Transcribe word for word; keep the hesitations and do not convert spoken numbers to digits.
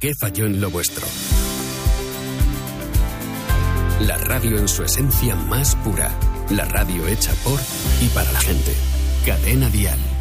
qué falló en lo vuestro? La radio en su esencia más pura. La radio hecha por y para la gente. Cadena Dial.